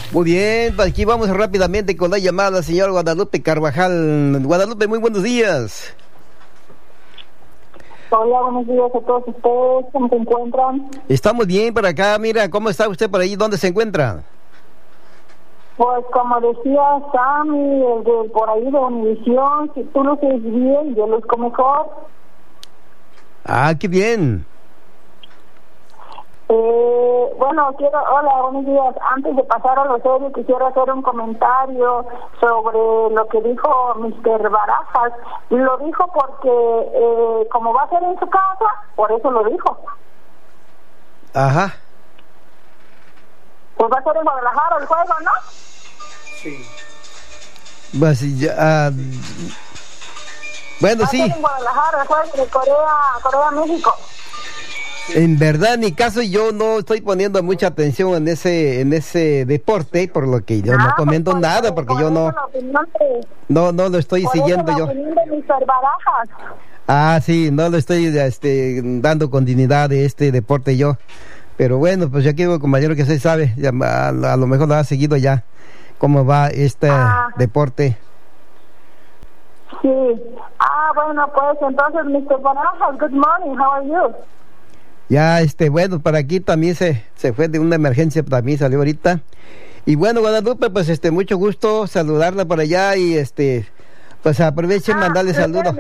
Muy bien, aquí vamos rápidamente con la llamada, señor Guadalupe Carvajal. Guadalupe, muy buenos días. Hola, buenos días a todos ustedes. ¿Cómo se encuentran? Estamos bien por acá. Mira, ¿cómo está usted por ahí? ¿Dónde se encuentra? Pues como decía Sammy, el de por ahí de Univisión, si tú lo haces bien, yo luzco mejor. Ah, qué bien. Bueno, hola, buenos días. Antes de pasar a lo serio, quisiera hacer un comentario sobre lo que dijo Mr. Barajas. Lo dijo porque, como va a ser en su casa, por eso lo dijo. Ajá. Pues va a ser en Guadalajara el juego, ¿no? Sí. Pues ya, bueno, va sí. A ser en Guadalajara el juego de Corea-México. En verdad, en mi caso, yo no estoy poniendo mucha atención en ese deporte, por lo que yo no comento pues, nada, porque yo no lo estoy siguiendo yo. Ah, sí, no lo estoy dando continuidad de este deporte yo. Pero bueno, pues ya quiero, compañero, que se sabe, ya, a lo mejor lo ha seguido ya, cómo va este deporte. Sí. Bueno, pues entonces, Mr. Barajas, good morning, how are you? Ya, bueno, para aquí también se fue de una emergencia, también salió ahorita. Y bueno, Guadalupe, pues mucho gusto saludarla por allá y pues aprovechen mandarle saludos.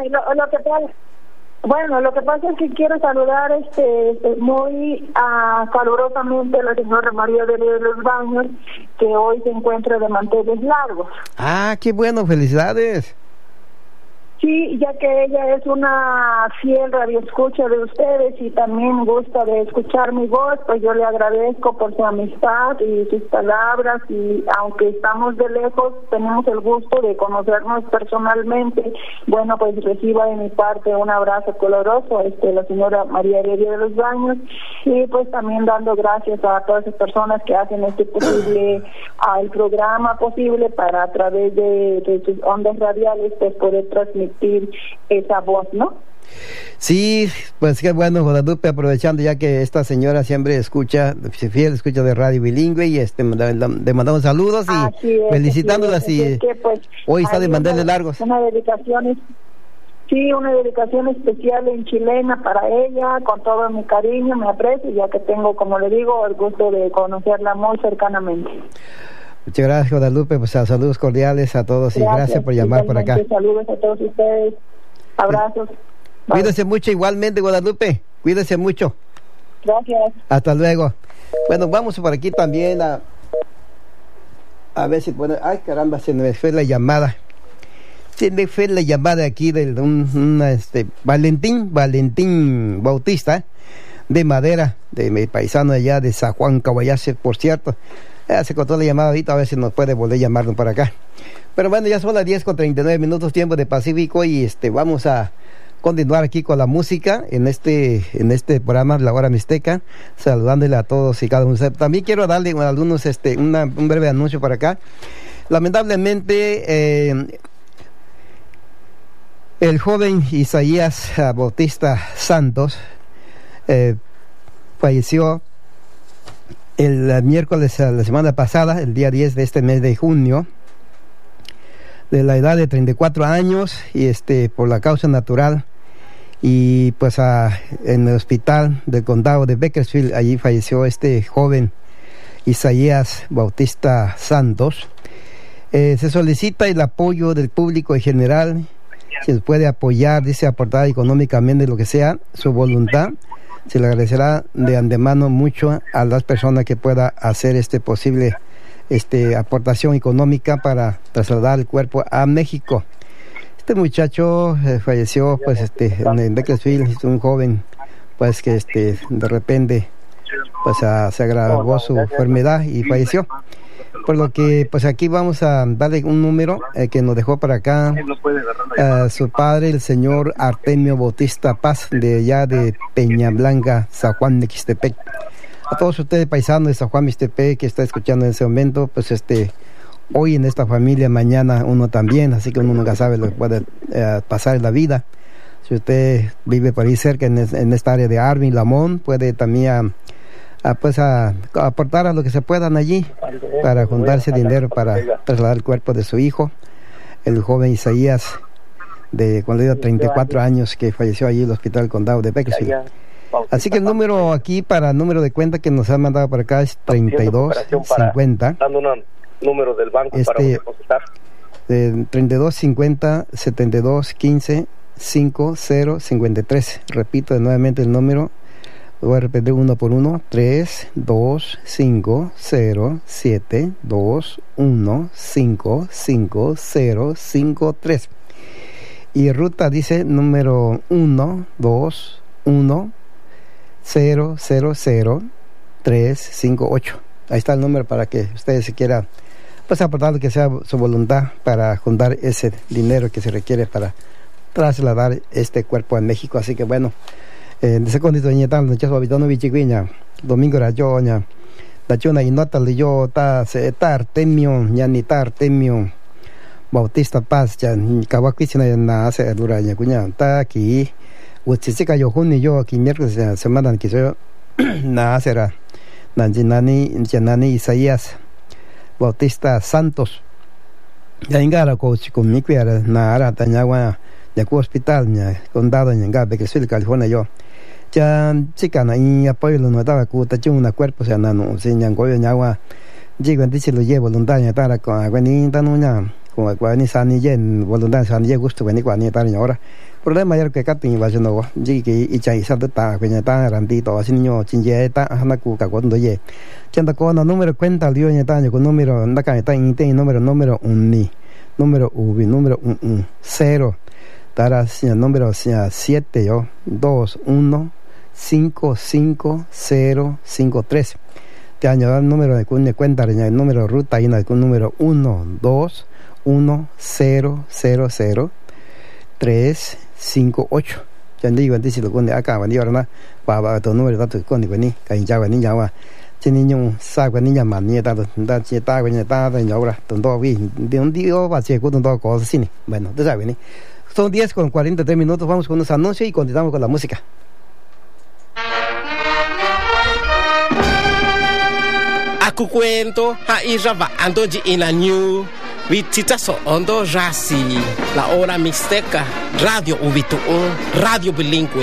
Lo que pasa es que quiero saludar muy calurosamente a la señora María de los Baños, que hoy se encuentra de manteles largos. Ah, qué bueno, felicidades. Sí, ya que ella es una fiel radioescucha de ustedes y también gusta de escuchar mi voz, pues yo le agradezco por su amistad y sus palabras, y aunque estamos de lejos, tenemos el gusto de conocernos personalmente. Bueno, pues reciba de mi parte un abrazo coloroso, la señora María Heredia de los Baños, y pues también dando gracias a todas las personas que hacen el programa posible para a través de sus ondas radiales, pues poder transmitir esa voz, ¿no? Sí, pues qué bueno, Guadalupe, aprovechando ya que esta señora siempre escucha de radio bilingüe, y le mandamos saludos y felicitándolas, y pues, hoy está de mandarle largos. Una dedicación especial en chilena para ella, con todo mi cariño, mi aprecio, ya que tengo, como le digo, el gusto de conocerla muy cercanamente. Muchas gracias, Guadalupe, pues saludos cordiales a todos y gracias por llamar por acá. Saludos a todos ustedes, abrazos. Cuídese mucho igualmente, Guadalupe, cuídese mucho. Gracias. Hasta luego. Bueno, vamos por aquí también a ver si puede. Ay, caramba, se me fue la llamada. Se me fue la llamada aquí de Valentín Bautista de Madera, de mi paisano allá de San Juan Caballase, por cierto. Se cortó la llamada ahorita, a ver si nos puede volver a llamarnos para acá. Pero bueno, ya son las 10:39, tiempo de Pacífico, y vamos a continuar aquí con la música en este programa, La Hora Mixteca, saludándole a todos y cada uno. También quiero darle a algunos un breve anuncio para acá. Lamentablemente, el joven Isaías Bautista Santos falleció el miércoles, la semana pasada, el día 10 de este mes de junio, de la edad de 34 años, y por la causa natural, y pues en el hospital del condado de Bakersfield, allí falleció este joven Isaías Bautista Santos. Se solicita el apoyo del público en general, si se puede apoyar, dice, aportar económicamente, lo que sea, su voluntad. Se le agradecerá de antemano mucho a las personas que pueda hacer posible aportación económica para trasladar el cuerpo a México. Este muchacho falleció pues en Bakersfield, un joven pues que de repente pues se agravó su enfermedad y falleció. Por lo que pues aquí vamos a darle un número que nos dejó para acá su padre, el señor Artemio Bautista Paz, de allá de Peña Blanca, San Juan de Mixtepec. A todos ustedes paisanos de San Juan Mixtepec que está escuchando en ese momento, pues hoy en esta familia, mañana uno también, así que uno nunca sabe lo que puede pasar en la vida. Si usted vive por ahí cerca en esta área de Arvin, Lamont, puede también a aportar a lo que se puedan allí para juntarse dinero para trasladar el cuerpo de su hijo, el joven Isaías, de cuando tenía 34 años, que falleció allí en el Hospital Condado de Bakersfield. Así que el número aquí, para el número de cuenta que nos han mandado para acá, es 3250. Dando un número del banco para depositar. 3250 7215 5053. Repito nuevamente el número. Voy a repetir uno por uno. 325072155053. Y ruta dice número 12100358. Ahí está el número para que ustedes se quieran pues aportar lo que sea su voluntad para juntar ese dinero que se requiere para trasladar este cuerpo a México. Así que bueno, de secondito ñetan no chaso habitano bichiguiña domingo rayoña la chuna y nota le yo ta se tar temio ña ni tar temio Bautista Paz ya kawakichina na hace duraña cuña ta aquí uchichika yo junni yo aquí miércoles semana que yo na será nanjinani Isaías Bautista Santos ya ingara con mi cuera na ara tañagua ya cu hospital ña condado ña Bakersfield, California yo ya chica na y apoyo lo notaba cu ta una cuerpo se nano se ñan goyo ñagua digo dice lo llevo voluntaria tara con agüeni tanuña con agüeni sani yen voluntaria sani gusto veni cuani tara ahora problema mayor que catin va no ji que y chai sa ta cuña ta randito así niño chinje ta hana cu ka cuando ye chanda con número cuenta dio ña ta con número anda ka ta in número unni número ubi número 0 tara número 7 yo 21555053. Te añado el número de cuenta, el número de ruta y el número 121000358. Ya digo, antes lo conde acá, van a ir para tu número de datos con ni que ya van niña va. Niño sabe niña manía da cheta y ahora todo bien. De un día va a ser con todo cosas así. Bueno, tú sabes ni. Son 10 con 43 minutos, vamos con los anuncios y continuamos con la música. Aku cuento hairaba andoji inañu vititaso ondo rasi la hora mixteca radio ubito radio bilingüe.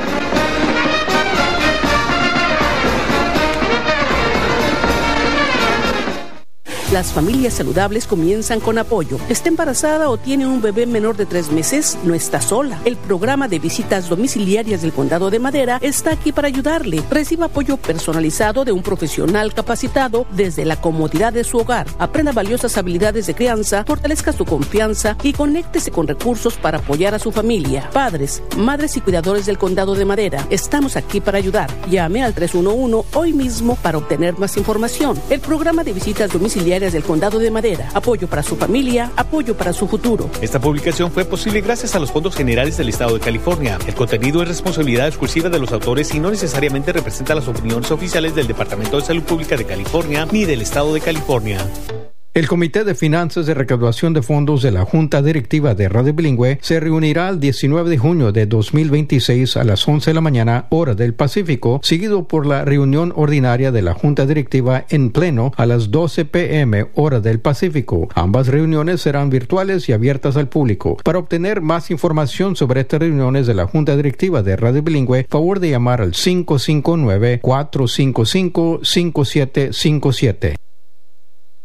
Las familias saludables comienzan con apoyo. ¿Está embarazada o tiene un bebé menor de 3 meses? No está sola. El programa de visitas domiciliarias del Condado de Madera está aquí para ayudarle. Reciba apoyo personalizado de un profesional capacitado desde la comodidad de su hogar. Aprenda valiosas habilidades de crianza, fortalezca su confianza y conéctese con recursos para apoyar a su familia. Padres, madres y cuidadores del Condado de Madera, estamos aquí para ayudar. Llame al 311 hoy mismo para obtener más información. El programa de visitas domiciliarias del Condado de Madera. Apoyo para su familia, apoyo para su futuro. Esta publicación fue posible gracias a los fondos generales del Estado de California. El contenido es responsabilidad exclusiva de los autores y no necesariamente representa las opiniones oficiales del Departamento de Salud Pública de California ni del Estado de California. El Comité de Finanzas de Recaudación de Fondos de la Junta Directiva de Radio Bilingüe se reunirá el 19 de junio de 2026 a las 11 de la mañana, hora del Pacífico, seguido por la reunión ordinaria de la Junta Directiva en pleno a las 12 p.m., hora del Pacífico. Ambas reuniones serán virtuales y abiertas al público. Para obtener más información sobre estas reuniones de la Junta Directiva de Radio Bilingüe, favor de llamar al 559-455-5757.